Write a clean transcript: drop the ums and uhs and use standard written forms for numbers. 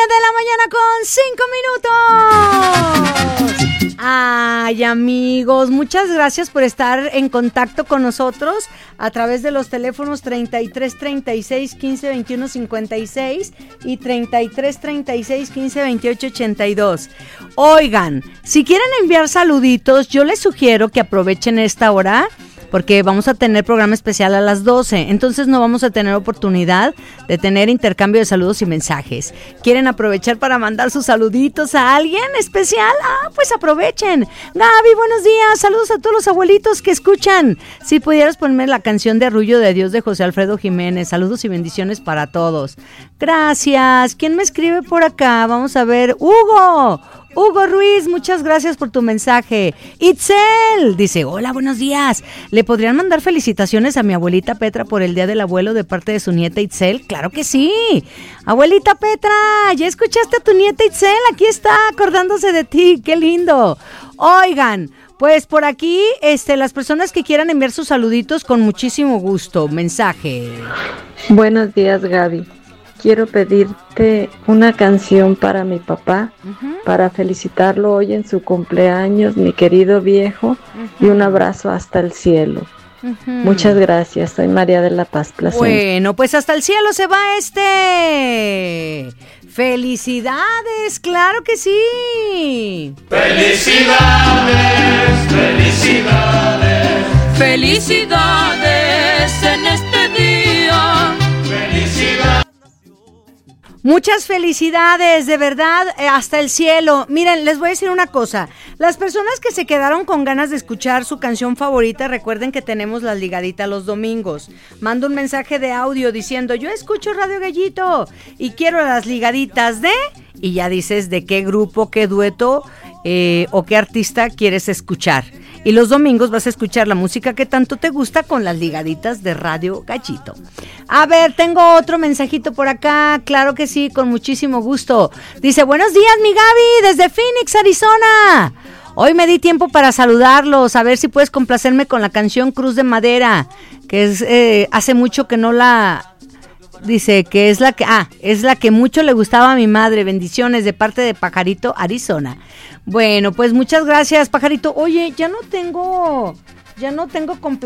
de la mañana con 5 minutos. Ay, amigos, muchas gracias por estar en contacto con nosotros a través de los teléfonos 33 36 15 21 56 y 33 36 15 28 82. Oigan, si quieren enviar saluditos, yo les sugiero que aprovechen esta hora, porque vamos a tener programa especial a las 12, entonces no vamos a tener oportunidad de tener intercambio de saludos y mensajes. ¿Quieren aprovechar para mandar sus saluditos a alguien especial? Pues aprovechen. Gaby, buenos días, saludos a todos los abuelitos que escuchan. Si pudieras ponerme la canción de Arrullo de Dios de José Alfredo Jiménez, saludos y bendiciones para todos. Gracias. ¿Quién me escribe por acá? Vamos a ver, Hugo Ruiz, muchas gracias por tu mensaje. Itzel dice, hola, buenos días. ¿Le podrían mandar felicitaciones a mi abuelita Petra por el Día del Abuelo de parte de su nieta Itzel? Claro que sí. Abuelita Petra, ¿ya escuchaste a tu nieta Itzel? Aquí está, acordándose de ti, qué lindo. Oigan, pues por aquí, las personas que quieran enviar sus saluditos, con muchísimo gusto. Mensaje. Buenos días, Gaby. Quiero pedirte una canción para mi papá, para felicitarlo hoy en su cumpleaños, mi querido viejo, y un abrazo hasta el cielo. Muchas gracias, soy María de la Paz Plasencia. Bueno, pues hasta el cielo se va ¡Felicidades! ¡Claro que sí! ¡Felicidades! ¡Felicidades! ¡Felicidades en este día! ¡Felicidades! Muchas felicidades, de verdad, hasta el cielo. Miren, les voy a decir una cosa. Las personas que se quedaron con ganas de escuchar su canción favorita, recuerden que tenemos las ligaditas los domingos. Manda un mensaje de audio diciendo, yo escucho Radio Gallito y quiero las ligaditas de... Y ya dices de qué grupo, qué dueto o qué artista quieres escuchar. Y los domingos vas a escuchar la música que tanto te gusta con las ligaditas de Radio Gallito. A ver, tengo otro mensajito por acá, claro que sí, con muchísimo gusto. Dice, buenos días, mi Gaby, desde Phoenix, Arizona. Hoy me di tiempo para saludarlos, a ver si puedes complacerme con la canción Cruz de Madera, que es hace mucho que no la... Dice que es la que mucho le gustaba a mi madre. Bendiciones de parte de Pajarito, Arizona. Bueno, pues muchas gracias, Pajarito. Oye, ya no tengo